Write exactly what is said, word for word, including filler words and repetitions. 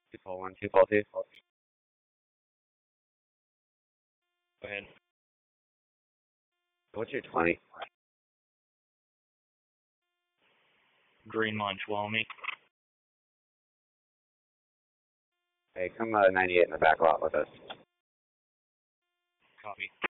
two four one, two four two. Go ahead. What's your twenty? Green Munch, Wellme. Hey, come uh, ninety-eight in the back lot with us. Copy.